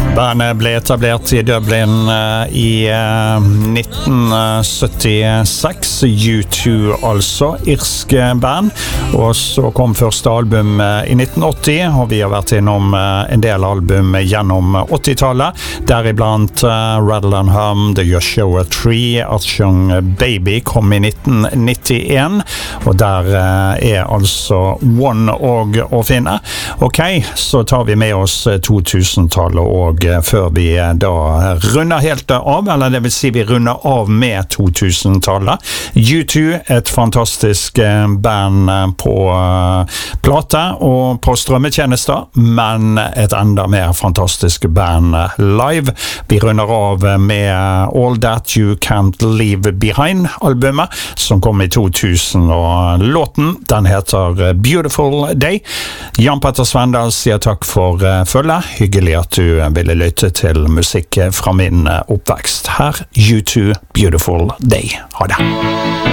Bandet ble etablert I Dublin I 1976, U2 altså, irsk band, og så kom første album I 1980, og vi har vært innom en del album gjennom 80-tallet, deriblant Rattle and Hum, The Joshua Tree, Archung Baby kom I 1991, og der altså One og å finne. Ok, så tar vi med oss 2000-tallet og før vi da runder helt av, eller det vil si vi runder av med 2000-tallet. U2, et fantastisk band på plate og på strømmetjenester, men et enda mer fantastisk band live. Vi runder av med All That You Can't Leave Behind-albumet, som kom I 2000, og låten, den heter Beautiful Day. Jan Petter Svendal sier takk for følget. Hyggelig at du ville lytte til musikk fra min oppvekst. Her, U2, Beautiful Day. Ha det.